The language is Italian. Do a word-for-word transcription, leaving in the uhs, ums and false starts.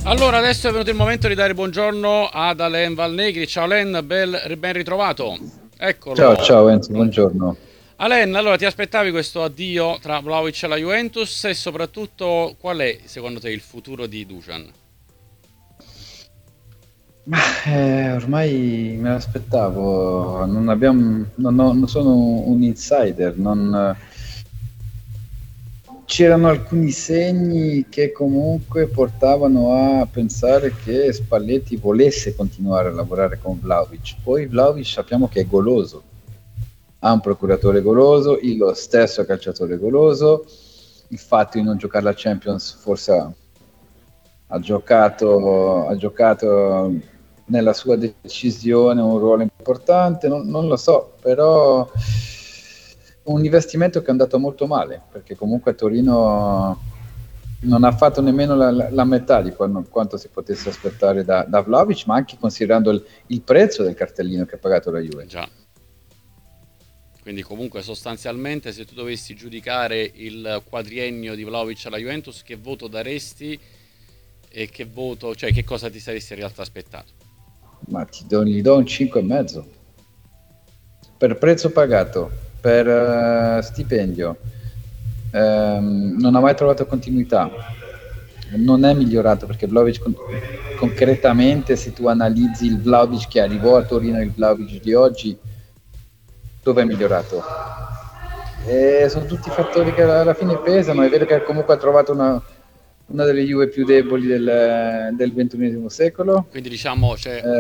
Allora, adesso è venuto il momento di dare buongiorno ad Alain Valnegri. Ciao Alain, bel, ben ritrovato. Ciao, Eccolo. ciao Enzo, Pronto. buongiorno. Alain, allora ti aspettavi questo addio tra Vlahovic e la Juventus e soprattutto qual è secondo te il futuro di Dusan? Ma eh, ormai me l'aspettavo, non abbiamo, non, ho- non sono un insider, non, c'erano alcuni segni che comunque portavano a pensare che Spalletti volesse continuare a lavorare con Vlahovic. Poi Vlahovic sappiamo che è goloso, ha un procuratore goloso, il lo stesso calciatore goloso, il fatto di non giocare la Champions forse ha, ha giocato, ha giocato nella sua decisione un ruolo importante, non, non lo so, però un investimento che è andato molto male, perché comunque a Torino non ha fatto nemmeno la, la, la metà di quanto, quanto si potesse aspettare da, da Vlahovic, ma anche considerando il, il prezzo del cartellino che ha pagato la Juve. Già. Quindi comunque sostanzialmente se tu dovessi giudicare il quadriennio di Vlahovic alla Juventus, che voto daresti e che voto, cioè che cosa ti saresti in realtà aspettato? Ma ti do, gli do un cinque e mezzo per prezzo pagato, per uh, stipendio, ehm, non ha mai trovato continuità, non è migliorato perché Vlahovic con- concretamente, se tu analizzi il Vlahovic che arrivò a Torino e il Vlahovic di oggi, dove è migliorato? E sono tutti fattori che alla fine pesano. È vero che comunque ha trovato una, una delle Juve più deboli del, del ventunesimo secolo. Quindi diciamo, cioè, Eh,